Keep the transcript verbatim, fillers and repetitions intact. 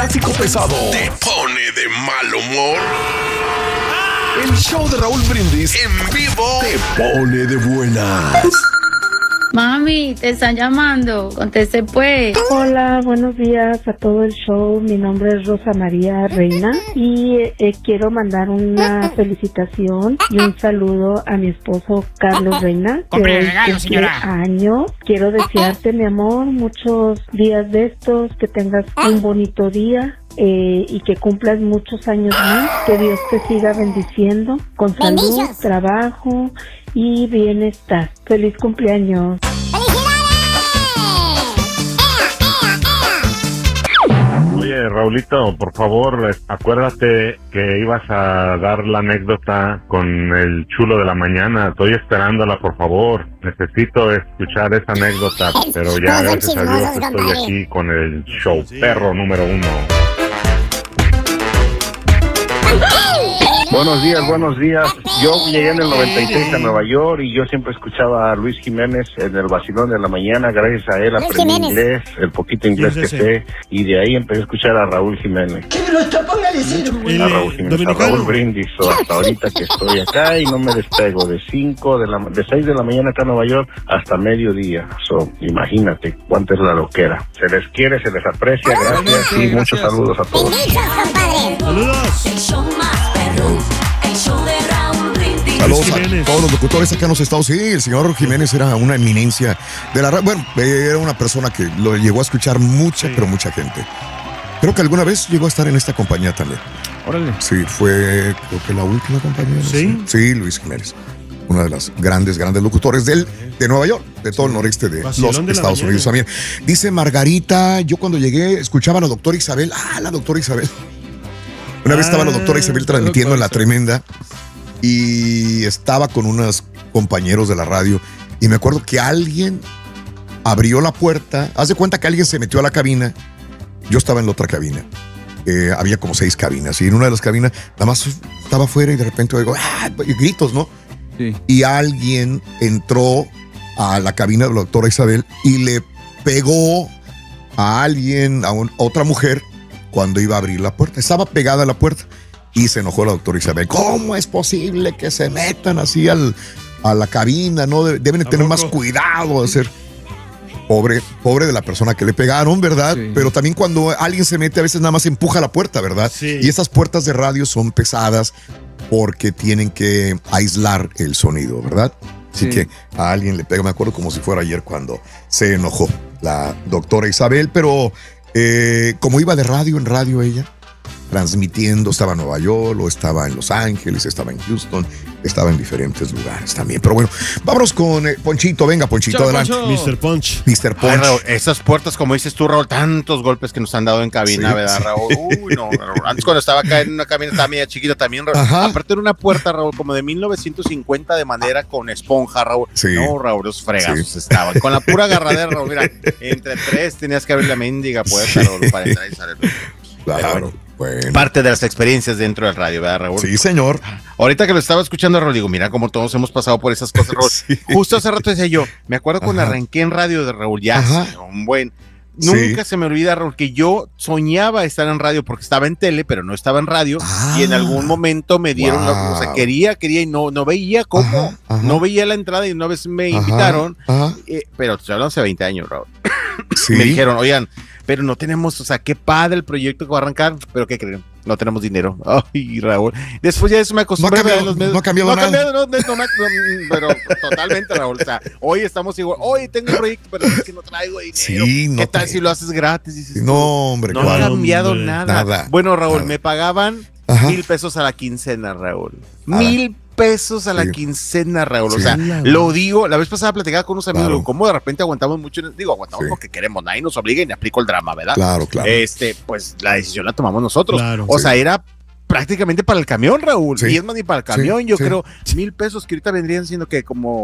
tráfico pesado te pone de mal humor. El show de Raúl Brindis en vivo te pone de buenas. Mami, te están llamando. Conteste pues. Hola, buenos días a todo el show. Mi nombre es Rosa María Reina y eh, quiero mandar una felicitación y un saludo a mi esposo Carlos Reina, que hoy cumple años. Quiero desearte, mi amor, muchos días de estos, que tengas un bonito día. Eh, y que cumplas muchos años más, que Dios te siga bendiciendo con salud, Bendición. Trabajo y bienestar. ¡Feliz cumpleaños! Oye, Raulito, por favor, acuérdate que ibas a dar la anécdota con el chulo de la mañana. Estoy esperándola, por favor. Necesito escuchar esa anécdota, pero ya gracias a Dios estoy aquí con el show perro número uno. Buenos días, buenos días. Yo llegué en el noventa y seis a Nueva York y yo siempre escuchaba a Luis Jiménez en el vacilón de la mañana. Gracias a él aprendí inglés, el poquito inglés sí, sí, que sé, y de ahí empecé a escuchar a Raúl Jiménez. ¿Qué me lo está poniendo? A Raúl Jiménez, a Raúl Brindis, hasta ahorita que estoy acá y no me despego de cinco de la de seis de la mañana acá en Nueva York hasta mediodía. So, imagínate cuánta es la loquera. Se les quiere, se les aprecia, gracias y muchos saludos a todos. Saludos. Saludos a todos los locutores acá en los Estados Unidos. Sí, el señor Jiménez era una eminencia de la radio. Bueno, era una persona que lo llegó a escuchar mucha, sí. pero mucha gente. Creo que alguna vez llegó a estar en esta compañía también. Órale. Sí, fue creo que la última compañía. ¿Sí? Sí, Luis Jiménez. Una de las grandes, grandes locutores del, de Nueva York, de todo el noreste de Vacilón los de Estados Unidos también. Dice Margarita, yo cuando llegué escuchaba a la doctora Isabel. Ah, la doctora Isabel. Una ah, vez estaba la doctora Isabel transmitiendo en La Tremenda y estaba con unos compañeros de la radio y me acuerdo que alguien abrió la puerta. Haz de cuenta que alguien se metió a la cabina. Yo estaba en la otra cabina. Eh, había como seis cabinas y en una de las cabinas nada más estaba afuera y de repente oigo ¡ah! gritos, ¿no? Sí. Y alguien entró a la cabina de la doctora Isabel y le pegó a alguien, a, un, a otra mujer cuando iba a abrir la puerta. Estaba pegada a la puerta y se enojó la doctora Isabel. ¿Cómo es posible que se metan así al, a la cabina? ¿No? Deben tener más cuidado de hacer. Pobre, pobre de la persona que le pegaron, ¿verdad? Sí. Pero también cuando alguien se mete a veces nada más empuja la puerta, ¿verdad? Sí. Y esas puertas de radio son pesadas porque tienen que aislar el sonido, ¿verdad? Así sí. que a alguien le pega, me acuerdo como si fuera ayer cuando se enojó la doctora Isabel, pero eh, como iba de radio en radio ella, transmitiendo, estaba en Nueva York, o estaba en Los Ángeles, estaba en Houston, estaba en diferentes lugares también. Pero bueno, vámonos con eh, Ponchito, venga Ponchito, Chau, adelante. Poncho. mister Punch. mister Punch. Ay, Raúl, esas puertas, como dices tú, Raúl, tantos golpes que nos han dado en cabina, sí, ¿verdad, sí. Raúl? Uy, no, Raúl. Antes cuando estaba acá en una cabina estaba media chiquita también, Raúl. Ajá. Aparte era una puerta, Raúl, como de mil novecientos cincuenta de madera con esponja, Raúl. Sí. No, Raúl, los fregazos sí. estaban. Con la pura agarradera, Raúl, mira, entre tres tenías que abrir la mendiga puerta, Raúl, para entrar y salir. Claro. Bueno. Parte de las experiencias dentro del radio, ¿verdad, Raúl? Sí, señor. Ahorita que lo estaba escuchando, Raúl, digo, mira cómo todos hemos pasado por esas cosas, Raúl. Sí. Justo hace rato decía yo, me acuerdo cuando Ajá. arranqué en radio de Raúl, ya hace un buen... Nunca sí. se me olvida, Raúl, que yo soñaba estar en radio porque estaba en tele, pero no estaba en radio. Ah, y en algún momento me dieron, wow. la, o sea, quería, quería y no, no veía cómo. Ajá, ajá. No veía la entrada y una vez me ajá, invitaron, ajá. Eh, pero estoy hablando hace veinte años, Raúl. ¿Sí? Me dijeron, oigan, pero no tenemos, o sea, qué padre el proyecto que va a arrancar, pero ¿qué creen? No tenemos dinero. Ay, Raúl. Después ya eso me acostumbré. No ha cambiado, los no ha cambiado no nada. Cambiado, no, no, no, no, pero totalmente, Raúl. O sea, hoy estamos igual. Hoy tengo un proyecto, pero es que no traigo dinero. Sí, no ¿Qué tal te... si lo haces gratis? Dices, no, hombre. No ha cambiado hombre, nada. nada. Bueno, Raúl, nada. me pagaban Ajá. mil pesos a la quincena, Raúl. Nada. Mil pesos a la sí. quincena, Raúl. Sí. O sea, lo digo, la vez pasada platicaba con unos amigos, claro. como de repente aguantamos mucho, digo, aguantamos sí. porque queremos, nadie nos obliga y me aplico el drama, ¿verdad? Claro, claro. Este, pues la decisión la tomamos nosotros. Claro, o sí. sea, era prácticamente para el camión, Raúl. Sí. Y es más, ni para el camión, sí, yo sí. creo, mil pesos que ahorita vendrían siendo que como